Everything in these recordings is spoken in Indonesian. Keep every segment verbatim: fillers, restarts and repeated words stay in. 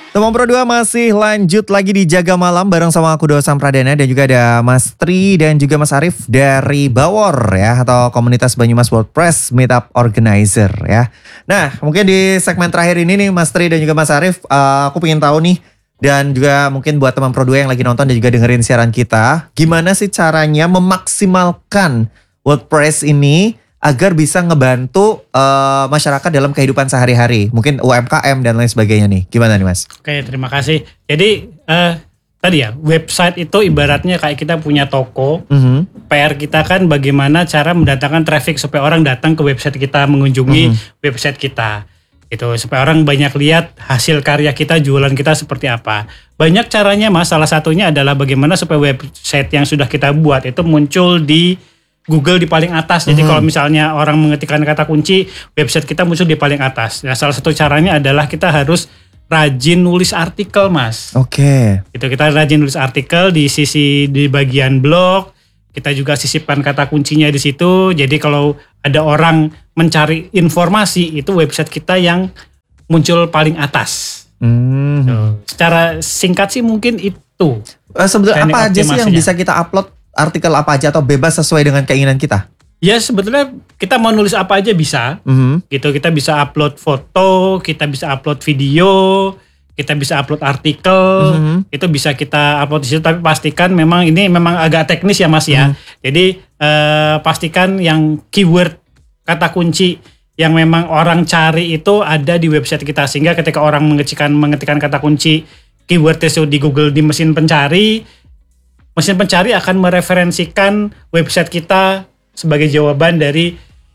Teman Pro dua masih lanjut lagi di Jaga Malam bareng sama aku Dosan Pradana dan juga ada Mas Tri dan juga Mas Arif dari Bawor ya atau komunitas Banyumas WordPress Meetup Organizer ya. Nah mungkin di segmen terakhir ini nih Mas Tri dan juga Mas Arif uh, aku pengen tahu nih dan juga mungkin buat teman Pro dua yang lagi nonton dan juga dengerin siaran kita, gimana sih caranya memaksimalkan WordPress ini agar bisa ngebantu uh, masyarakat dalam kehidupan sehari-hari, mungkin U M K M dan lain sebagainya nih. Gimana nih Mas? Oke, terima kasih. Jadi uh, tadi ya, website itu ibaratnya kayak kita punya toko. Mm-hmm. P R kita kan bagaimana cara mendatangkan traffic supaya orang datang ke website kita, mengunjungi mm-hmm. website kita. Itu supaya orang banyak lihat hasil karya kita, jualan kita seperti apa. Banyak caranya Mas, salah satunya adalah bagaimana supaya website yang sudah kita buat itu muncul di Google di paling atas. Jadi mm-hmm. kalau misalnya orang mengetikkan kata kunci, website kita muncul di paling atas. Nah, salah satu caranya adalah kita harus rajin nulis artikel, Mas. Oke. Okay. Itu kita rajin nulis artikel di sisi di bagian blog. Kita juga sisipkan kata kuncinya di situ. Jadi kalau ada orang mencari informasi, itu website kita yang muncul paling atas. Mm-hmm. So, secara singkat sih mungkin itu. Uh, sebetulnya apa aja sih yang bisa kita upload? Artikel apa aja atau bebas sesuai dengan keinginan kita? Ya sebetulnya kita mau nulis apa aja bisa. Mm-hmm. Gitu, kita bisa upload foto, kita bisa upload video, kita bisa upload artikel. Mm-hmm. Itu bisa kita upload di situ, tapi pastikan memang ini memang agak teknis ya Mas ya. Mm-hmm. Jadi eh, pastikan yang keyword kata kunci yang memang orang cari itu ada di website kita, sehingga ketika orang mengetikkan mengetikkan kata kunci keyword itu di Google di mesin pencari, mesin pencari akan mereferensikan website kita sebagai jawaban dari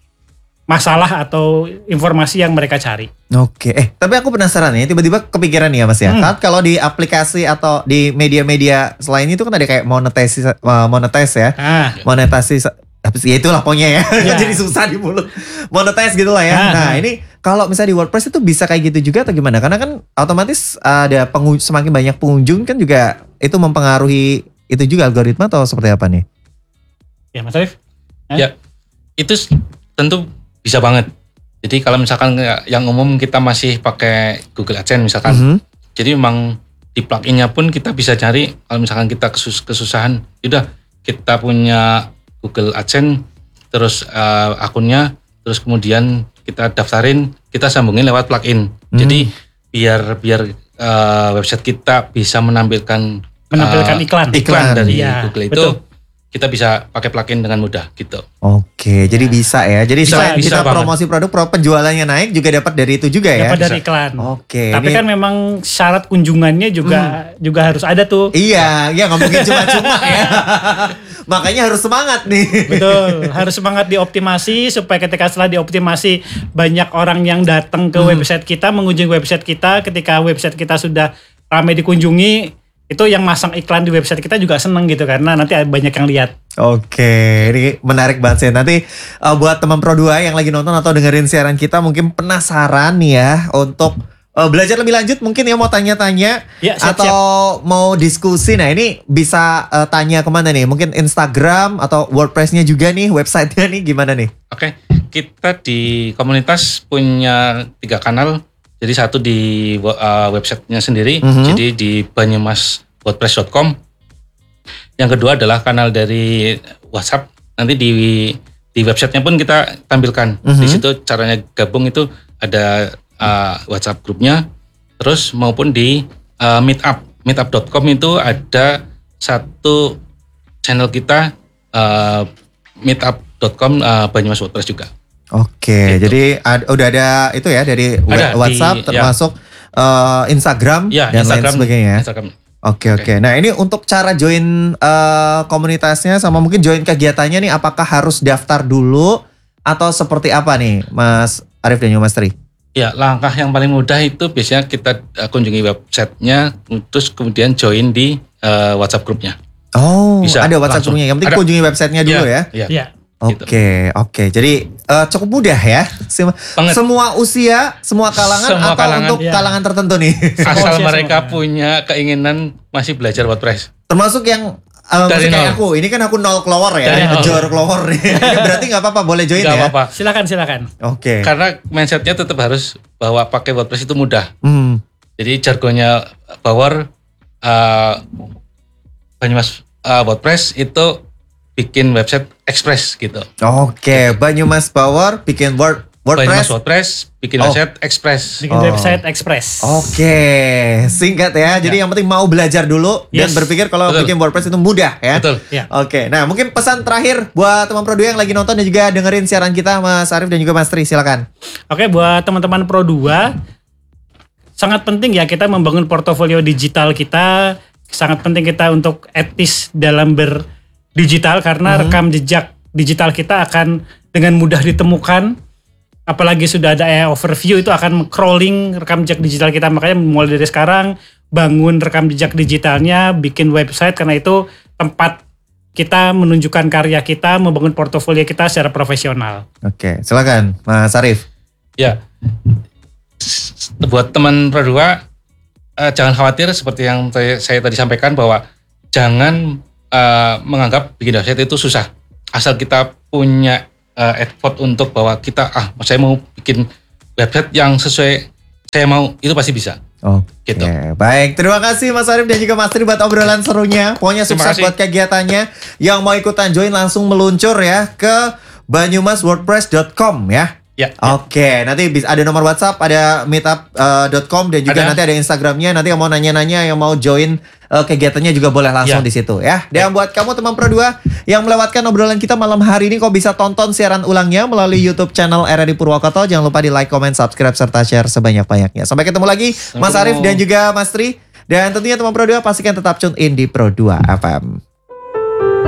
masalah atau informasi yang mereka cari. Oke, eh tapi aku penasaran ya, tiba-tiba kepikiran nih ya Mas ya. Hmm. Kan kalau di aplikasi atau di media-media selain itu kan ada kayak monetasi, monetize ya. Ah. Monetasi, ya itulah pokoknya ya. Ya. Jadi susah di mulut. Monetize gitu lah ya. Ah. Nah ini kalau misalnya di WordPress itu bisa kayak gitu juga atau gimana? Karena kan otomatis ada pengu- semakin banyak pengunjung kan juga itu mempengaruhi itu juga algoritma atau seperti apa nih? Ya Mas Arif? Eh? Ya, itu tentu bisa banget. Jadi kalau misalkan yang umum kita masih pakai Google AdSense misalkan. Mm-hmm. Jadi memang di pluginnya pun kita bisa cari kalau misalkan kita kesus- kesusahan. Udah kita punya Google AdSense, terus uh, akunnya, terus kemudian kita daftarin, kita sambungin lewat plugin. Mm. Jadi biar biar uh, website kita bisa menampilkan menampilkan iklan uh, iklan dari ya, Google itu betul. Kita bisa pakai plugin dengan mudah gitu. Oke, ya. Jadi bisa ya. Jadi bisa, selain bisa kita banget. promosi produk, pro penjualannya naik juga dapat dari itu juga ya. Dapat dari iklan. Oke. Tapi ini kan memang syarat kunjungannya juga hmm. juga harus ada tuh. Iya, ya nggak mungkin cuma-cuma ya. Makanya harus semangat nih. Betul, harus semangat dioptimasi supaya ketika setelah dioptimasi banyak orang yang datang ke hmm. website kita, mengunjungi website kita. Ketika website kita sudah ramai dikunjungi, itu yang masang iklan di website kita juga seneng gitu karena nanti banyak yang lihat. Oke, ini menarik banget sih. Nanti uh, buat teman Pro dua yang lagi nonton atau dengerin siaran kita mungkin penasaran nih ya untuk uh, belajar lebih lanjut, mungkin ya mau tanya-tanya ya, siap, atau siap. mau diskusi. Nah ini bisa uh, tanya kemana nih? Mungkin Instagram atau WordPress-nya juga nih, website-nya nih gimana nih? Oke, kita di komunitas punya tiga kanal. Jadi satu di uh, websitenya sendiri, mm-hmm. jadi di banyumas wordpress dot com. Yang kedua adalah kanal dari WhatsApp. Nanti di di websitenya pun kita tampilkan. Mm-hmm. Di situ caranya gabung itu ada uh, WhatsApp grupnya. Terus maupun di uh, Meetup, meetup dot com itu ada satu channel kita uh, meetup dot com uh, Banyumas WordPress juga. Oke, gitu. Jadi ad, udah ada itu ya dari ada WhatsApp di, termasuk ya. uh, Instagram ya, dan Instagram, lain sebagainya. Instagram. Oke, oke. Nah ini untuk cara join uh, komunitasnya sama mungkin join kegiatannya nih, apakah harus daftar dulu atau seperti apa nih, Mas Arif dan Mas Tri? Ya, langkah yang paling mudah itu biasanya kita uh, kunjungi websitenya, terus kemudian join di uh, WhatsApp grupnya. Oh, bisa, ada WhatsApp grupnya. Yang penting ada, kunjungi websitenya dulu ya. Iya. Ya. Oke, okay, oke. Okay. Jadi uh, cukup mudah ya. Sem- semua usia, semua kalangan semua atau kalangan, untuk ya. kalangan tertentu nih. Asal mereka semua. punya keinginan masih belajar WordPress. Termasuk yang uh, dari kayak aku. Ini kan aku nol keluar ya, ngejar keluar nih. Berarti nggak apa-apa, boleh join gak ya. Apa-apa. Silakan, silakan. Oke. Okay. Karena mindsetnya tetap harus bahwa pakai WordPress itu mudah. Hmm. Jadi jargonnya Bawor uh, Banyumas uh, WordPress itu bikin website Express gitu. Oke, Banyumas Bawor bikin Word Banyumas WordPress. WordPress bikin Oh. website Express. Bikin Oh. website Express. Oke, singkat ya. Jadi yang penting mau belajar dulu dan Yes. berpikir kalau Betul. bikin WordPress itu mudah ya. Betul. Ya. Oke, nah mungkin pesan terakhir buat teman Pro dua yang lagi nonton dan juga dengerin siaran kita, Mas Arif dan juga Mas Tri, silakan. Oke, buat teman-teman Pro dua, sangat penting ya kita membangun portofolio digital kita. Sangat penting kita untuk etis dalam berdigital karena rekam jejak digital kita akan dengan mudah ditemukan. Apalagi sudah ada A I overview itu akan crawling rekam jejak digital kita. Makanya mulai dari sekarang bangun rekam jejak digitalnya, bikin website karena itu tempat kita menunjukkan karya kita, membangun portofolio kita secara profesional. Oke, silakan Mas Arif. Ya, S- buat teman Pro dua, eh, jangan khawatir seperti yang t- saya tadi sampaikan bahwa jangan eh, menganggap bikin website itu susah. Asal kita punya eh, effort untuk bahwa kita, ah saya mau bikin website yang sesuai saya mau, itu pasti bisa. Oke, Gitu. baik. Terima kasih Mas Arif dan juga Mas Tri buat obrolan serunya. Pokoknya Terima sukses kasih. buat kegiatannya. Yang mau ikutan join langsung meluncur ya ke banyumas wordpress dot com ya. Ya. Oke, nanti bisa ada nomor WhatsApp, ada meetup dot com dan juga Ada. nanti ada Instagramnya. Nanti yang mau nanya-nanya, yang mau join uh, kegiatannya juga boleh langsung Ya. di situ ya. Dan buat kamu teman Pro dua yang melewatkan obrolan kita malam hari ini, kok bisa tonton siaran ulangnya melalui YouTube channel R R I Purwokerto. Jangan lupa di like, comment, subscribe serta share sebanyak-banyaknya. Sampai ketemu lagi Mas ketemu. Arif dan juga Mas Tri. Dan tentunya teman Pro dua pastikan tetap tune in di Pro dua F M.